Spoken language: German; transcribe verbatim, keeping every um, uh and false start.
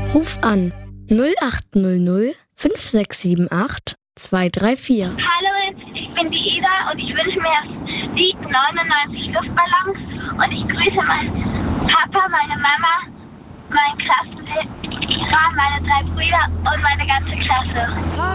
Ruf an null acht null null fünf sechs sieben acht zwei drei vier. Hallo, ich bin die Ida und ich wünsche mir das Lied neunundneunzig Luftballons und ich grüße meinen Papa, meine Mama, meinen Klassenlehrer, meine drei Brüder und meine ganze Klasse.